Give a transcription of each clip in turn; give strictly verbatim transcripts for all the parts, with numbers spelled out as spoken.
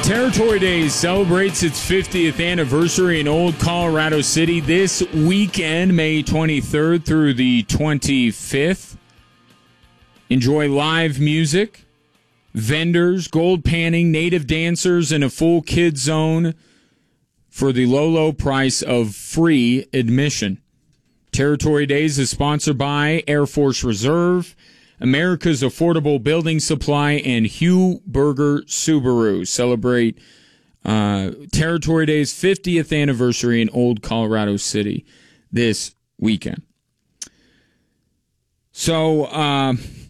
Territory Days celebrates its fiftieth anniversary in Old Colorado City this weekend, May twenty-third through the twenty-fifth. Enjoy live music, vendors, gold panning, native dancers, and a full kids zone for the low, low price of free admission. Territory Days is sponsored by Air Force Reserve, America's Affordable Building Supply, and Hugh Berger Subaru. Celebrate uh, Territory Day's fiftieth anniversary in Old Colorado City this weekend. So, uh,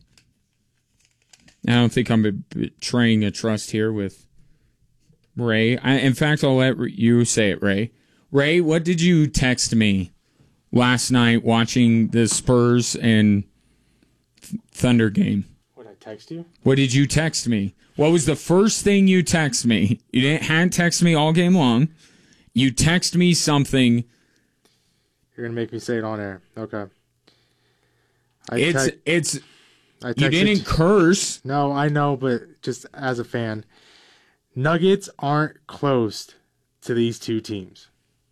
I don't think I'm betraying a trust here with Ray. I, in fact, I'll let you say it, Ray. Ray, what did you text me last night watching the Spurs and Thunder game? What, I text you? What did you text me? What was the first thing you text me? You didn't hadn't text me all game long. You text me something. You're gonna make me say it on air. Okay. I it's te- it's. I you didn't you. curse. No, I know, but just as a fan, Nuggets aren't close to these two teams.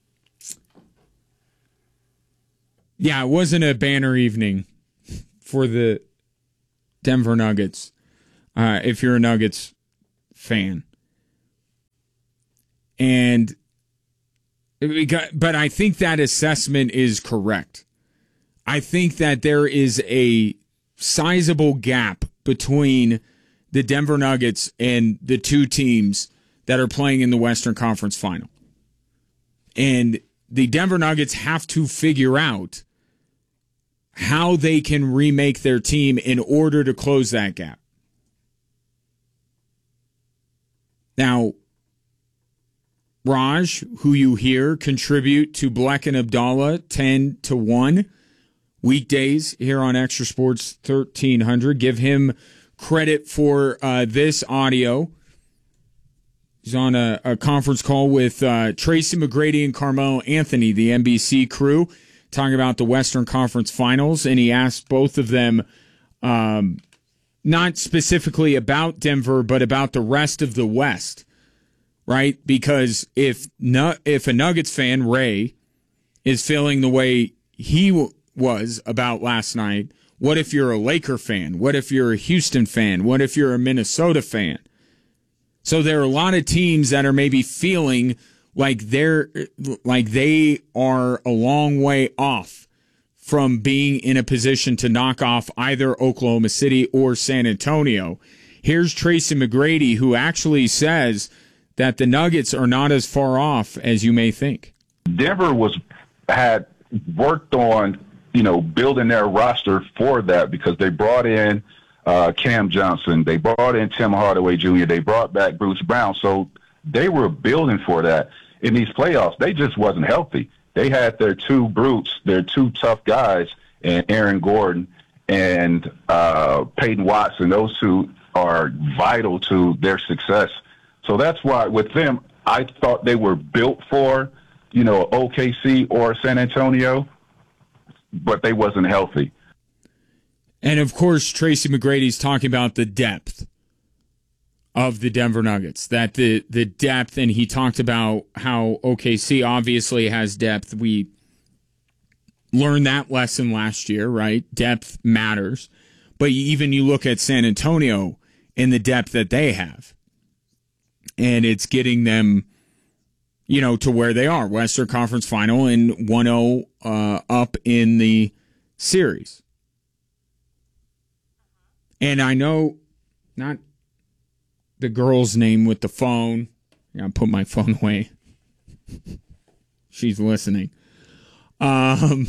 Yeah, it wasn't a banner evening for the Denver Nuggets, uh, if you're a Nuggets fan. And, but I think that assessment is correct. I think that there is a sizable gap between the Denver Nuggets and the two teams that are playing in the Western Conference Final. And the Denver Nuggets have to figure out how they can remake their team in order to close that gap. Now, Raj, who you hear contribute to Black and Abdallah ten to one weekdays here on Extra Sports thirteen hundred. Give him credit for uh, this audio. He's on a, a conference call with uh, Tracy McGrady and Carmelo Anthony, the N B C crew, talking about the Western Conference Finals, and he asked both of them um, not specifically about Denver, but about the rest of the West, right? Because if no, if a Nuggets fan, Ray, is feeling the way he w- was about last night, what if you're a Laker fan? What if you're a Houston fan? What if you're a Minnesota fan? So there are a lot of teams that are maybe feeling like they're like they are a long way off from being in a position to knock off either Oklahoma City or San Antonio. Here's Tracy McGrady, who actually says that the Nuggets are not as far off as you may think. Denver was had worked on, you know, building their roster for that because they brought in uh, Cam Johnson, they brought in Tim Hardaway Junior, they brought back Bruce Brown, so they were building for that. In these playoffs, they just wasn't healthy. They had their two brutes, their two tough guys, and Aaron Gordon and uh, Peyton Watson. Those two are vital to their success. So that's why with them, I thought they were built for, you know, O K C or San Antonio, but they wasn't healthy. And, of course, Tracy McGrady's talking about the depth of the Denver Nuggets, that the, the depth, and he talked about how O K C obviously has depth. We learned that lesson last year, right? Depth matters. But even you look at San Antonio and the depth that they have, and it's getting them, you know, to where they are, Western Conference Final and one oh uh, up in the series. And I know not the girl's name with the phone. I put my phone away. She's listening. Um,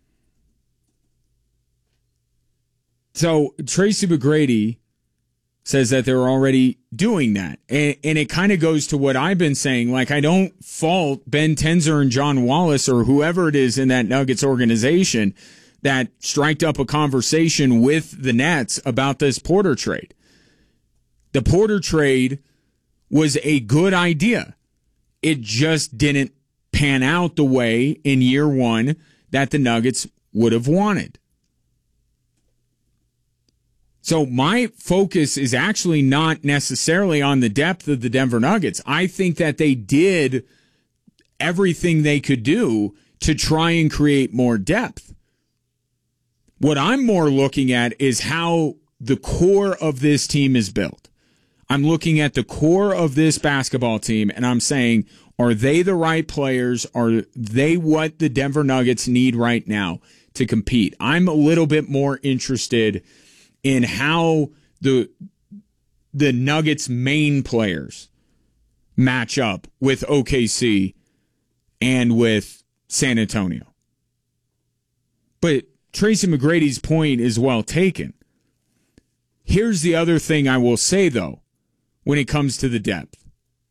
so Tracy McGrady says that they're already doing that. And, and it kind of goes to what I've been saying. Like, I don't fault Ben Tenzer and John Wallace or whoever it is in that Nuggets organization that striked up a conversation with the Nets about this Porter trade. The Porter trade was a good idea. It just didn't pan out the way in year one that the Nuggets would have wanted. So my focus is actually not necessarily on the depth of the Denver Nuggets. I think that they did everything they could do to try and create more depth. What I'm more looking at is how the core of this team is built. I'm looking at the core of this basketball team, and I'm saying, are they the right players? Are they what the Denver Nuggets need right now to compete? I'm a little bit more interested in how the the Nuggets' main players match up with O K C and with San Antonio. But Tracy McGrady's point is well taken. Here's the other thing I will say, though, when it comes to the depth.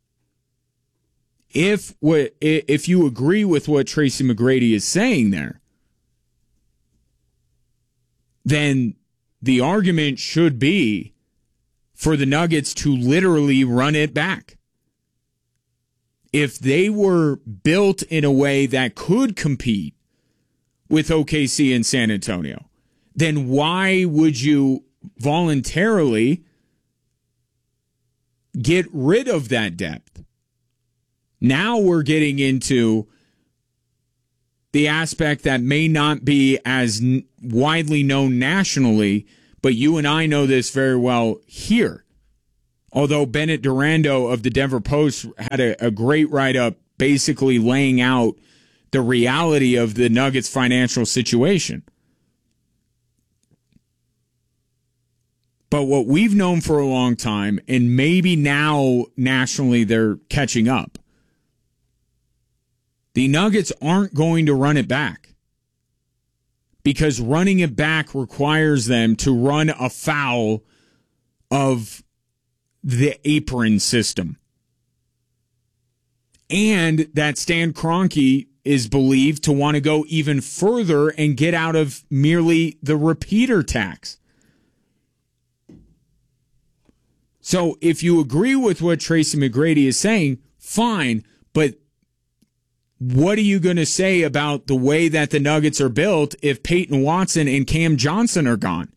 If what if you agree with what Tracy McGrady is saying there, then the argument should be for the Nuggets to literally run it back. If they were built in a way that could compete with O K C and San Antonio, then why would you voluntarily get rid of that depth? Now we're getting into the aspect that may not be as n- widely known nationally, but you and I know this very well here. Although Bennett Durando of the Denver Post had a, a great write-up basically laying out the reality of the Nuggets' financial situation. But what we've known for a long time, and maybe now nationally they're catching up, the Nuggets aren't going to run it back, because running it back requires them to run afoul of the apron system. And that Stan Kroenke is believed to want to go even further and get out of merely the repeater tax. So if you agree with what Tracy McGrady is saying, fine, but what are you going to say about the way that the Nuggets are built if Peyton Watson and Cam Johnson are gone?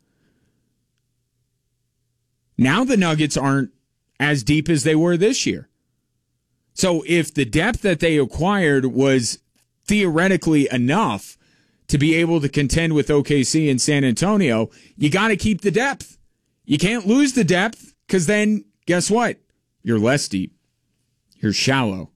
Now the Nuggets aren't as deep as they were this year. So if the depth that they acquired was theoretically enough to be able to contend with O K C and San Antonio, you got to keep the depth. You can't lose the depth, because then guess what? You're less deep. You're shallow.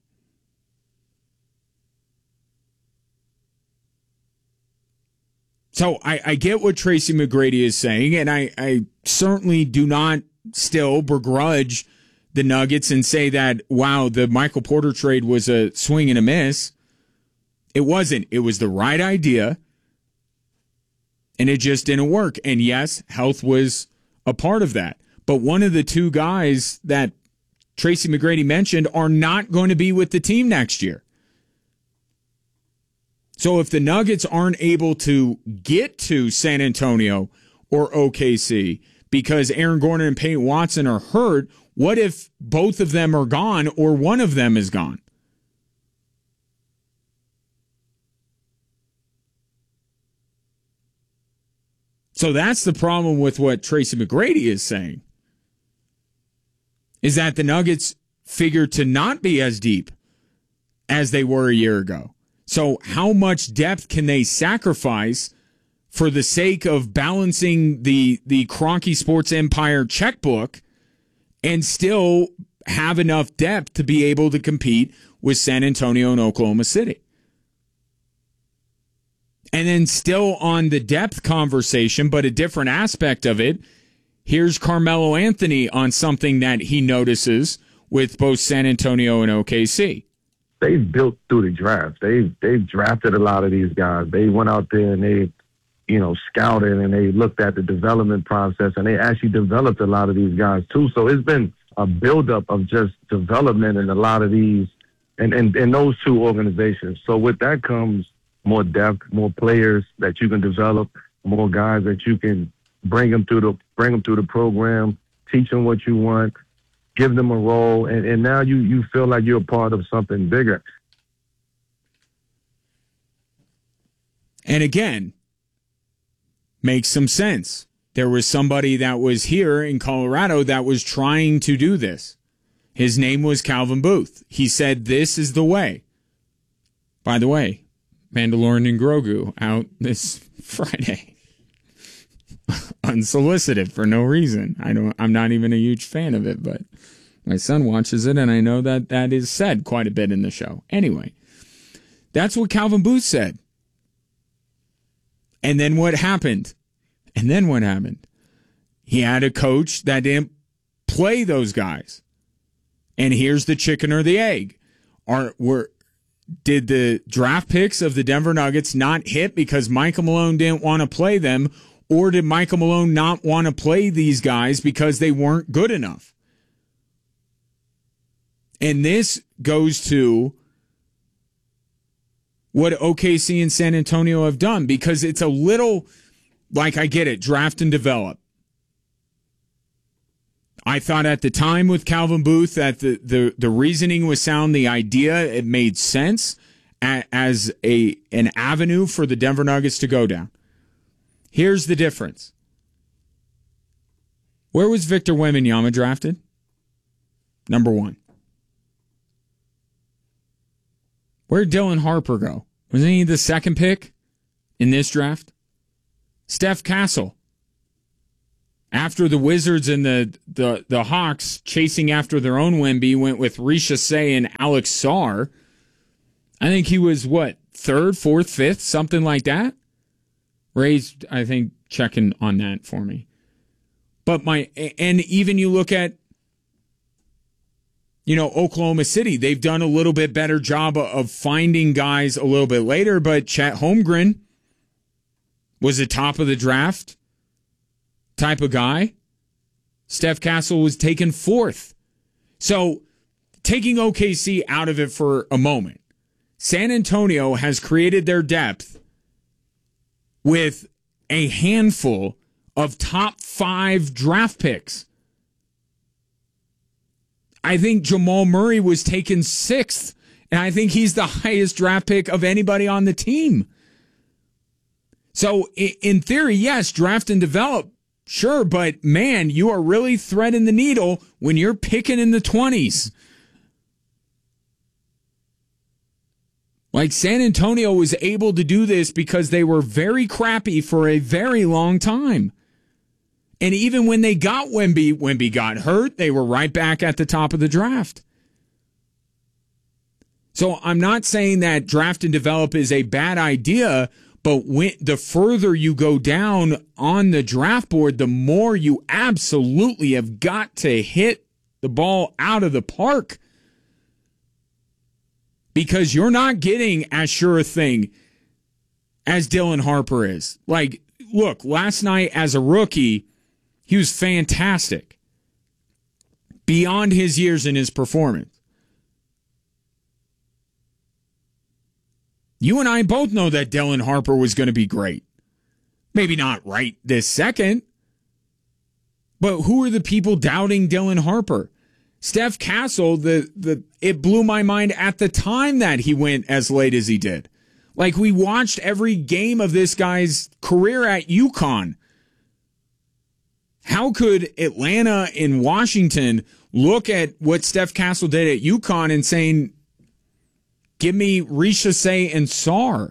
So I, I get what Tracy McGrady is saying, and I, I certainly do not still begrudge the Nuggets and say that, wow, the Michael Porter trade was a swing and a miss. It wasn't. It was the right idea, and it just didn't work. And yes, health was a part of that. But one of the two guys that Tracy McGrady mentioned are not going to be with the team next year. So if the Nuggets aren't able to get to San Antonio or O K C because Aaron Gordon and Peyton Watson are hurt, what if both of them are gone or one of them is gone? So that's the problem with what Tracy McGrady is saying, is that the Nuggets figure to not be as deep as they were a year ago. So how much depth can they sacrifice for the sake of balancing the, the Kroenke Sports Empire checkbook and still have enough depth to be able to compete with San Antonio and Oklahoma City? And then still on the depth conversation, but a different aspect of it, here's Carmelo Anthony on something that he notices with both San Antonio and O K C. They've built through the draft. They've, they've drafted a lot of these guys. They went out there and they, you know, scouted and they looked at the development process, and they actually developed a lot of these guys too. So it's been a buildup of just development in a lot of these, and, and, and those two organizations. So with that comes more depth, more players that you can develop, more guys that you can bring them through the, bring them through the program, teach them what you want, give them a role, and, and now you, you feel like you're a part of something bigger. And again, makes some sense. there was somebody that was here in Colorado that was trying to do this. His name was Calvin Booth. He said, this is the way. By the way, Mandalorian and Grogu out this Friday. Unsolicited for no reason. I don't, I'm not even a huge fan of it, but my son watches it, and I know that that is said quite a bit in the show. Anyway, that's what Calvin Booth said. And then what happened? And then what happened? He had a coach that didn't play those guys. And here's the chicken or the egg. Are were did the draft picks of the Denver Nuggets not hit because Michael Malone didn't want to play them, or did Michael Malone not want to play these guys because they weren't good enough? And this goes to what O K C and San Antonio have done, because it's a little like, I get it, draft and develop. I thought at the time with Calvin Booth that the, the, the reasoning was sound, the idea, it made sense as a an avenue for the Denver Nuggets to go down. Here's the difference. Where was Victor Wembanyama drafted? Number one. Where did Dylan Harper go? Wasn't he the second pick in this draft? Steph Castle. After the Wizards and the, the, the Hawks chasing after their own Wemby went with Risha Say and Alex Sarr, I think he was, what, third, fourth, fifth, something like that? Ray's, I think, checking on that for me. But my, and even you look at, you know, Oklahoma City, they've done a little bit better job of finding guys a little bit later, but Chet Holmgren was the top of the draft type of guy. Steph Castle was taken fourth. So, taking O K C out of it for a moment, San Antonio has created their depth with a handful of top five draft picks. I think Jamal Murray was taken sixth, and I think he's the highest draft pick of anybody on the team. So, in theory, yes, draft and develop, sure, but man, you are really threading the needle when you're picking in the twenties. Like, San Antonio was able to do this because they were very crappy for a very long time. And even when they got Wemby, Wemby got hurt, they were right back at the top of the draft. So I'm not saying that draft and develop is a bad idea, but when, the further you go down on the draft board, the more you absolutely have got to hit the ball out of the park. Because you're not getting as sure a thing as Dylan Harper is. Like, look, last night as a rookie, he was fantastic. Beyond his years in his performance. You and I both know that Dylan Harper was going to be great. Maybe not right this second. But who are the people doubting Dylan Harper? Steph Castle, the, the it blew my mind at the time that he went as late as he did. Like, we watched every game of this guy's career at UConn. How could Atlanta and Washington look at what Steph Castle did at UConn and saying, give me Risha Say and Sarr?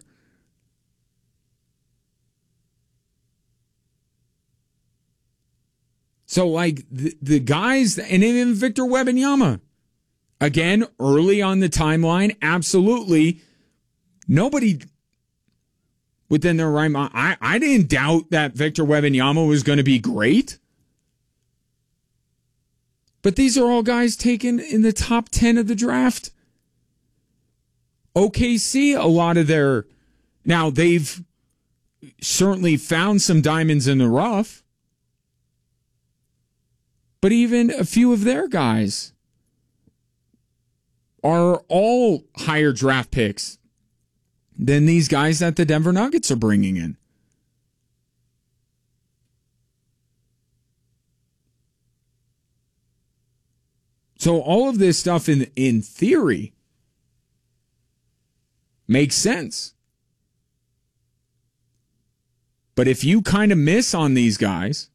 So, like, the, the guys, and even Victor Wembanyama, again, early on the timeline, absolutely, nobody within their right mind. I, I didn't doubt that Victor Wembanyama was going to be great. But these are all guys taken in the top ten of the draft. O K C, a lot of their... Now, they've certainly found some diamonds in the rough. But even a few of their guys are all higher draft picks than these guys that the Denver Nuggets are bringing in. So all of this stuff in in theory makes sense. But if you kind of miss on these guys,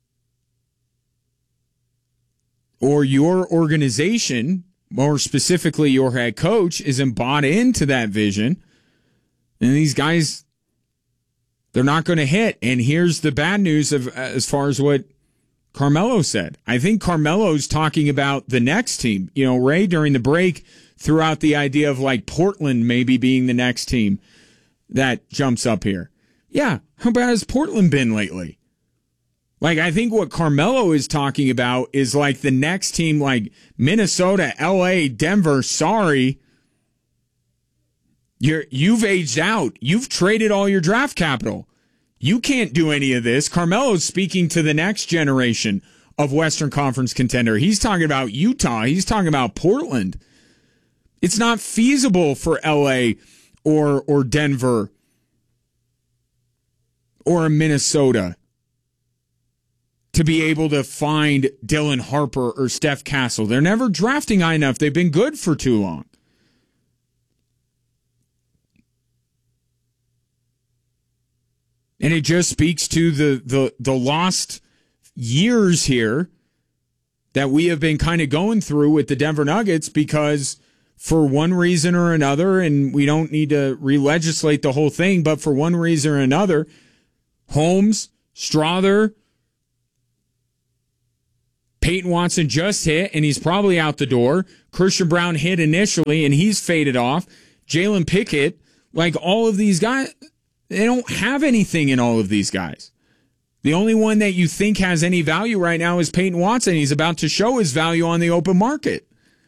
or your organization, more specifically your head coach, isn't bought into that vision, and these guys, they're not going to hit. And here's the bad news of as far as what Carmelo said. I think Carmelo's talking about the next team. You know, Ray, during the break, threw out the idea of like Portland maybe being the next team that jumps up here. Yeah, how bad has Portland been lately? Like, I think what Carmelo is talking about is like the next team, like Minnesota, L A, Denver. Sorry, you're you've aged out. You've traded all your draft capital. You can't do any of this. Carmelo's speaking to the next generation of Western Conference contender. He's talking about Utah. He's talking about Portland. It's not feasible for L A or or Denver or Minnesota to be able to find Dylan Harper or Steph Castle. They're never drafting high enough. They've been good for too long. And it just speaks to the the the lost years here that we have been kind of going through with the Denver Nuggets, because for one reason or another, and we don't need to re-legislate the whole thing, but for one reason or another, Holmes, Strother, Peyton Watson just hit, and he's probably out the door. Christian Brown hit initially, and he's faded off. Jalen Pickett, like all of these guys, they don't have anything in all of these guys. The only one that you think has any value right now is Peyton Watson. He's about to show his value on the open market.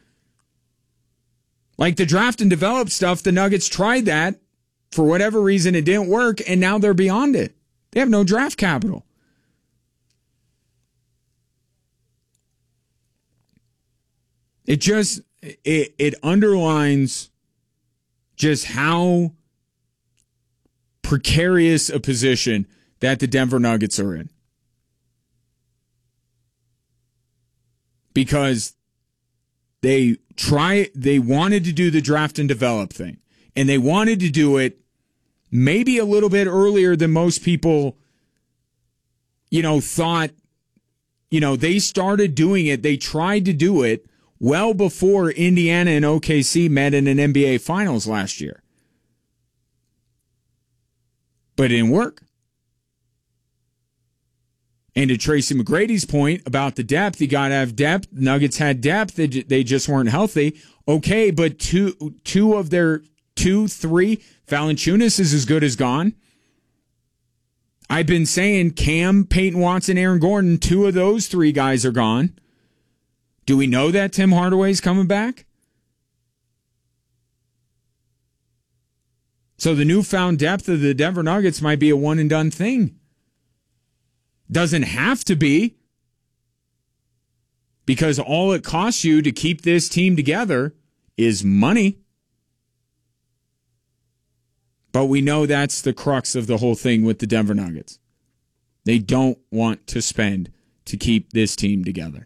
Like the draft and develop stuff, the Nuggets tried that. For whatever reason, it didn't work, and now they're beyond it. They have no draft capital. It just, it, it underlines just how precarious a position that the Denver Nuggets are in. Because they try, they wanted to do the draft and develop thing. And they wanted to do it maybe a little bit earlier than most people, you know, thought. You know, they started doing it. They tried to do it well before Indiana and O K C met in an N B A Finals last year. But it didn't work. And to Tracy McGrady's point about the depth, you got to have depth. Nuggets had depth. They, they just weren't healthy. Okay, but two two of their two, three, Valanciunas is as good as gone. I've been saying Cam, Peyton Watson, Aaron Gordon, two of those three guys are gone. Do we know that Tim Hardaway's coming back? So the newfound depth of the Denver Nuggets might be a one-and-done thing. Doesn't have to be, because all it costs you to keep this team together is money. But we know that's the crux of the whole thing with the Denver Nuggets. They don't want to spend to keep this team together.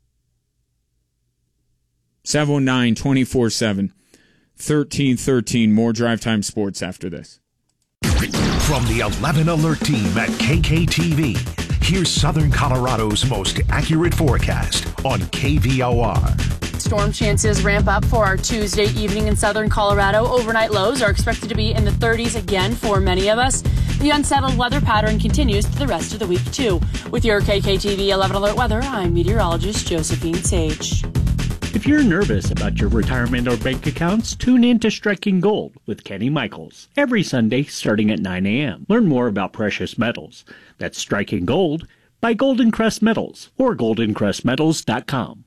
seven one nine, two four seven, one three one three. More Drive Time Sports after this. From the eleven Alert team at K K T V, here's Southern Colorado's most accurate forecast on K V O R. Storm chances ramp up for our Tuesday evening in southern Colorado. Overnight lows are expected to be in the thirties again for many of us. The unsettled weather pattern continues to the rest of the week, too. With your K K T V eleven Alert weather, I'm meteorologist Josephine Sage. If you're nervous about your retirement or bank accounts, tune in to Striking Gold with Kenny Michaels every Sunday starting at nine a.m. Learn more about precious metals. That's Striking Gold by Golden Crest Metals or golden crest metals dot com.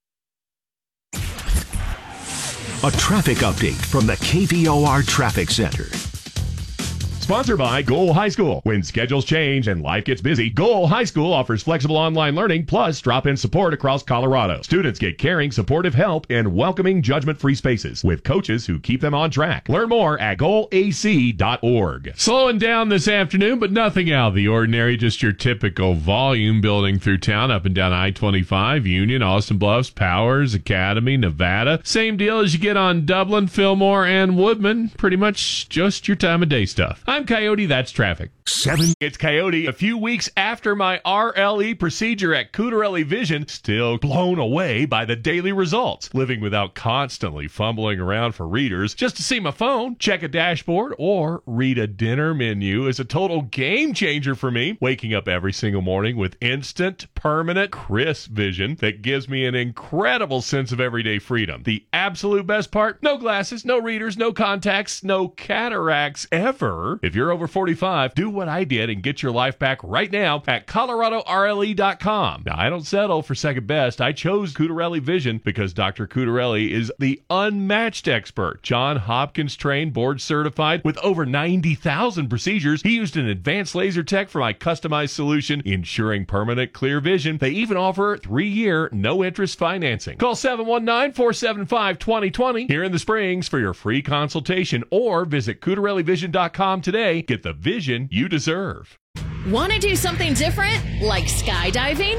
A traffic update from the K V O R Traffic Center. Sponsored by Goal High School. When schedules change and life gets busy, Goal High School offers flexible online learning plus drop-in support across Colorado. Students get caring, supportive help and welcoming, judgment-free spaces with coaches who keep them on track. Learn more at goal a c dot org. Slowing down this afternoon, but nothing out of the ordinary. Just your typical volume building through town, up and down I twenty-five, Union, Austin Bluffs, Powers, Academy, Nevada. Same deal as you get on Dublin, Fillmore, and Woodman. Pretty much just your time of day stuff. I'm I'm Coyote, that's traffic. Seven. It's Coyote. A few weeks after my R L E procedure at Cutarelli Vision, still blown away by the daily results. Living without constantly fumbling around for readers just to see my phone, check a dashboard, or read a dinner menu is a total game changer for me. Waking up every single morning with instant, permanent, crisp vision that gives me an incredible sense of everyday freedom. The absolute best part? No glasses, no readers, no contacts, no cataracts ever. If you're over forty-five, do what I did and get your life back right now at Colorado R L E dot com. Now, I don't settle for second best. I chose Cutarelli Vision because Doctor Cutarelli is the unmatched expert. John Hopkins trained, board certified with over ninety thousand procedures. He used an advanced laser tech for my customized solution, ensuring permanent clear vision. They even offer three-year no-interest financing. Call seven one nine, four seven five, two zero two zero here in the Springs for your free consultation, or visit Cutarelli Vision dot com today. Get the vision you deserve. Want to do something different, like skydiving?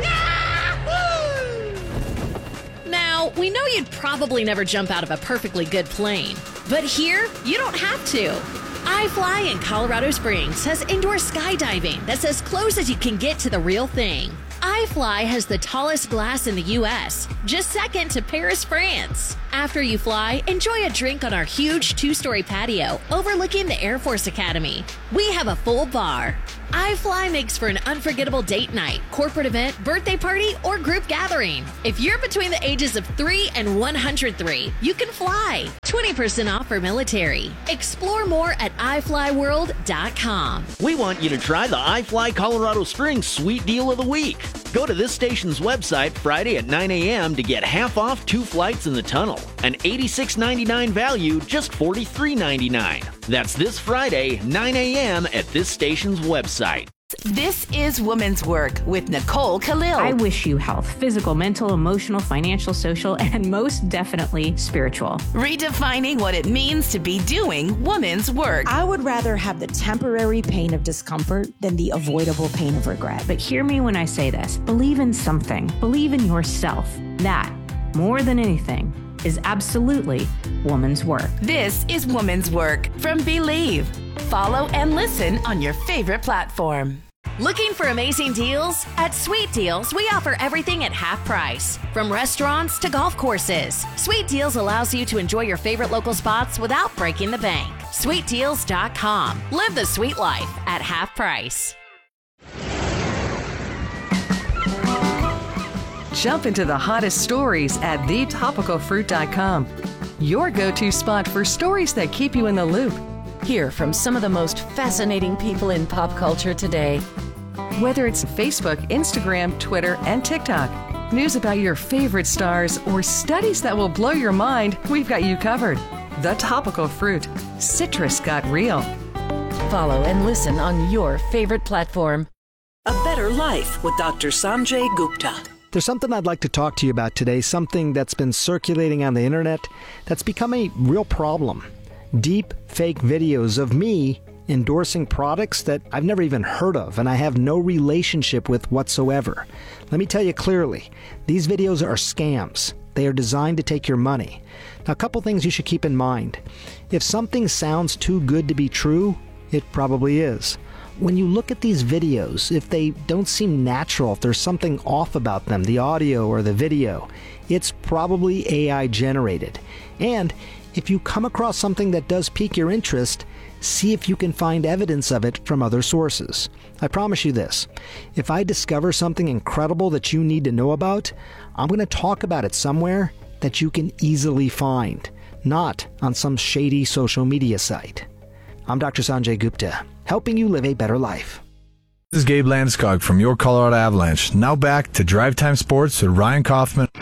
Now, we know you'd probably never jump out of a perfectly good plane, but here, you don't have to. iFly in Colorado Springs has indoor skydiving that's as close as you can get to the real thing. iFly has the tallest glass in the U S, just second to Paris, France. After you fly, enjoy a drink on our huge two-story patio overlooking the Air Force Academy. We have a full bar. iFly makes for an unforgettable date night, corporate event, birthday party, or group gathering. If you're between the ages of three and one hundred three, you can fly. twenty percent off for military. Explore more at i fly world dot com. We want you to try the iFly Colorado Springs Sweet Deal of the Week. Go to this station's website Friday at nine a.m. to get half off two flights in the tunnel. An eighty-six ninety-nine value, just forty-three ninety-nine. That's this Friday, nine a.m. at this station's website. This is Woman's Work with Nicole Khalil. I wish you health, physical, mental, emotional, financial, social, and most definitely spiritual. Redefining what it means to be doing woman's work. I would rather have the temporary pain of discomfort than the avoidable pain of regret. But hear me when I say this. Believe in something. Believe in yourself. That, more than anything, is absolutely woman's work. This is Woman's Work from Believe. Follow and listen on your favorite platform. Looking for amazing deals? At Sweet Deals, we offer everything at half price. From restaurants to golf courses, Sweet Deals allows you to enjoy your favorite local spots without breaking the bank. Sweet Deals dot com. Live the sweet life at half price. Jump into the hottest stories at the topical fruit dot com. Your go-to spot for stories that keep you in the loop. Hear from some of the most fascinating people in pop culture today. Whether it's Facebook, Instagram, Twitter, and TikTok, news about your favorite stars, or studies that will blow your mind, we've got you covered. The Topical Fruit. Citrus got real. Follow and listen on your favorite platform. A Better Life with Doctor Sanjay Gupta. There's something I'd like to talk to you about today, something that's been circulating on the internet that's become a real problem. Deep fake videos of me endorsing products that I've never even heard of and I have no relationship with whatsoever. Let me tell you clearly, these videos are scams. They are designed to take your money. Now, a couple things you should keep in mind. If something sounds too good to be true, it probably is. When you look at these videos, if they don't seem natural, if there's something off about them, the audio or the video, it's probably A I generated. And if you come across something that does pique your interest, see if you can find evidence of it from other sources. I promise you this, if I discover something incredible that you need to know about, I'm going to talk about it somewhere that you can easily find, not on some shady social media site. I'm Doctor Sanjay Gupta, helping you live a better life. This is Gabe Landeskog from your Colorado Avalanche. Now back to Drive Time Sports with Ryan Kaufman.